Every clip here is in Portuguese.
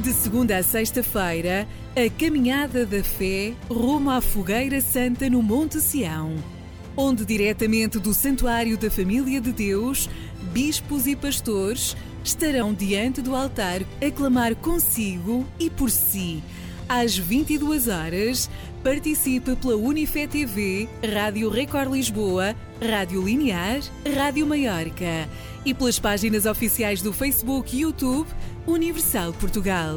De segunda a sexta-feira, a Caminhada da Fé rumo à Fogueira Santa no Monte Sião, onde diretamente do Santuário da Família de Deus, bispos e pastores estarão diante do altar a clamar consigo e por si. Às 22 horas, participe pela Unifé TV, Rádio Record Lisboa, Rádio Linear, Rádio Maiorca e pelas páginas oficiais do Facebook e YouTube Universal Portugal.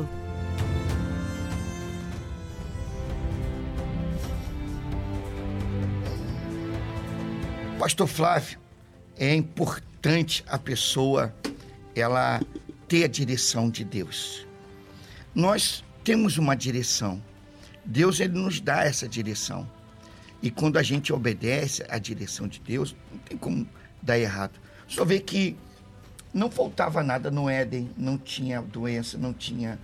Pastor Flávio, é importante a pessoa ela ter a direção de Deus. Nós temos uma direção. Deus ele nos dá essa direção. E quando a gente obedece à direção de Deus, não tem como dar errado. Só vê que não faltava nada no Éden, não tinha doença, não tinha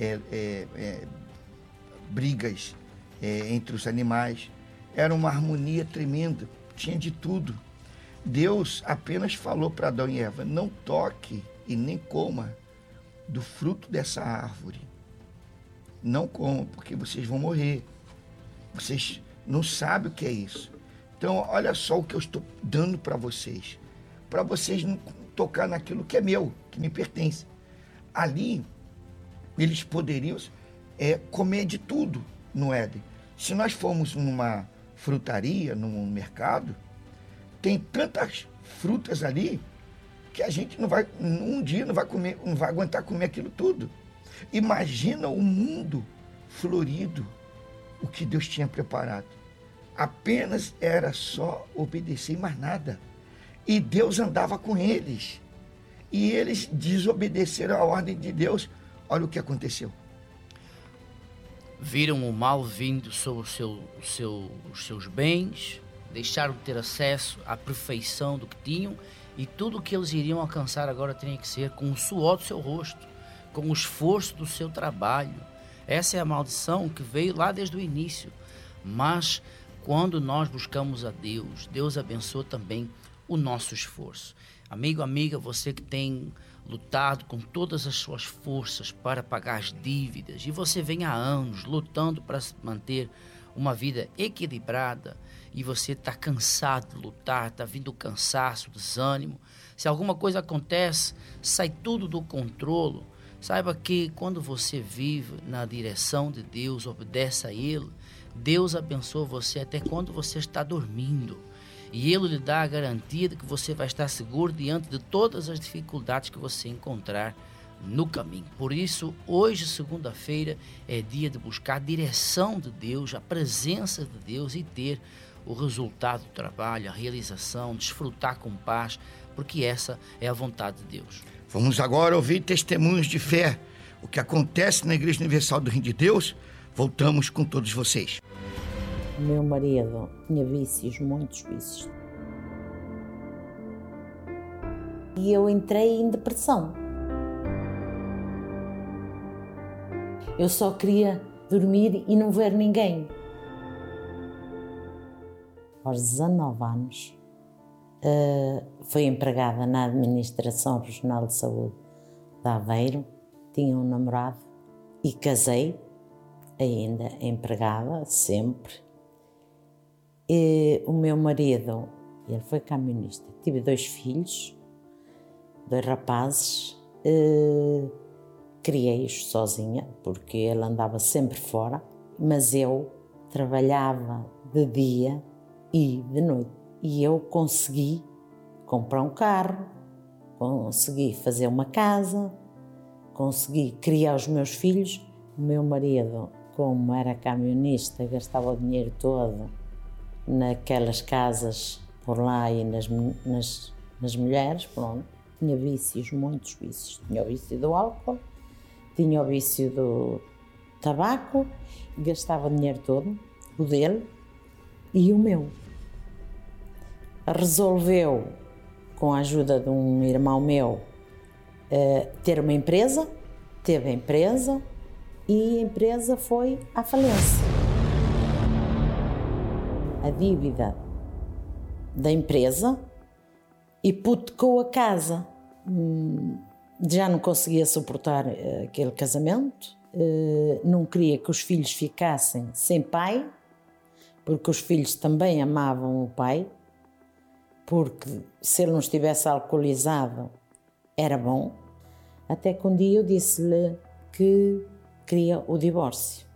brigas entre os animais. Era uma harmonia tremenda, tinha de tudo. Deus apenas falou para Adão e Eva, não toque e nem coma do fruto dessa árvore. Não comam, porque vocês vão morrer. Vocês não sabem o que é isso. Então, olha só o que eu estou dando para vocês não tocar naquilo que é meu, que me pertence. Ali, eles poderiam comer de tudo no Éden. Se nós formos numa frutaria, num mercado, tem tantas frutas ali que a gente um dia não vai aguentar comer aquilo tudo. Imagina o mundo florido, o que Deus tinha preparado. Apenas era só obedecer e mais nada. E Deus andava com eles. E eles desobedeceram a ordem de Deus. Olha o que aconteceu. Viram o mal vindo sobre os seus bens, deixaram de ter acesso à perfeição do que tinham, e tudo o que eles iriam alcançar agora tinha que ser com o suor do seu rosto, com o esforço do seu trabalho. Essa é a maldição que veio lá desde o início. Mas quando nós buscamos a Deus, Deus abençoa também o nosso esforço. Amigo, amiga, você que tem lutado com todas as suas forças para pagar as dívidas, e você vem há anos lutando para manter uma vida equilibrada, e você está cansado de lutar, está vindo o cansaço, o desânimo. Se alguma coisa acontece, sai tudo do controle. Saiba que quando você vive na direção de Deus, obedece a Ele, Deus abençoa você até quando você está dormindo. E Ele lhe dá a garantia de que você vai estar seguro diante de todas as dificuldades que você encontrar no caminho. Por isso, hoje, segunda-feira, é dia de buscar a direção de Deus, a presença de Deus e ter o resultado do trabalho, a realização, desfrutar com paz, porque essa é a vontade de Deus. Vamos agora ouvir testemunhos de fé. O que acontece na Igreja Universal do Reino de Deus. Voltamos com todos vocês. O meu marido tinha vícios, muitos vícios. E eu entrei em depressão. Eu só queria dormir e não ver ninguém. Aos 19 anos, fui empregada na Administração Regional de Saúde de Aveiro. Tinha um namorado e casei, ainda empregada, sempre. E o meu marido, ele foi camionista. Tive 2 filhos, 2 rapazes. Criei-os sozinha, porque ele andava sempre fora, mas eu trabalhava de dia e de noite. E eu consegui comprar um carro, consegui fazer uma casa, consegui criar os meus filhos. O meu marido, como era camionista, gastava o dinheiro todo naquelas casas por lá e nas mulheres, pronto. Tinha vícios, muitos vícios. Tinha o vício do álcool, tinha o vício do tabaco, gastava o dinheiro todo, o dele e o meu. Resolveu, com a ajuda de um irmão meu, ter uma empresa, teve a empresa e a empresa foi à falência. A dívida da empresa hipotecou a casa. Já não conseguia suportar aquele casamento, não queria que os filhos ficassem sem pai, porque os filhos também amavam o pai, porque se ele não estivesse alcoolizado era bom. Até que um dia eu disse-lhe que queria o divórcio.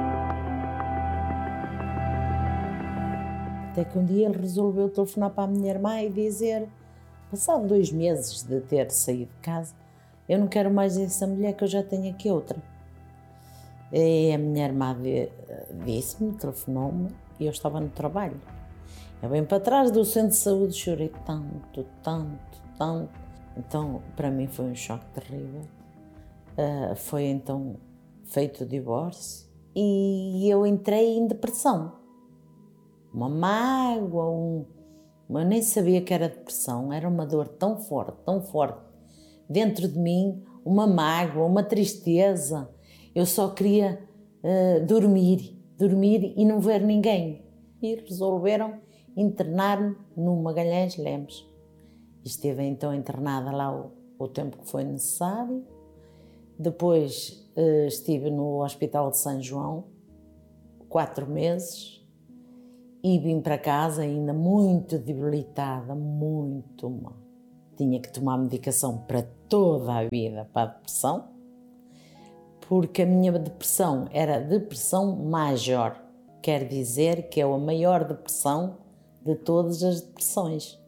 Até que um dia ele resolveu telefonar para a minha irmã e dizer, passado 2 meses de ter saído de casa, eu não quero mais essa mulher, que eu já tenho aqui outra. E a minha irmã disse-me, telefonou-me, e eu estava no trabalho. Eu venho para trás do centro de saúde, chorei tanto. Então, para mim foi um choque terrível. Foi então feito o divórcio e eu entrei em depressão. Uma mágoa, eu nem sabia que era depressão, era uma dor tão forte, dentro de mim, uma mágoa, uma tristeza. Eu só queria dormir e não ver ninguém. E resolveram internar-me no Magalhães Lemos. Estive então internada lá o tempo que foi necessário. Depois estive no Hospital de São João 4 meses e vim para casa ainda muito debilitada, muito mal. Tinha que tomar medicação para toda a vida para a depressão, porque a minha depressão era depressão major, quer dizer que é a maior depressão de todas as depressões.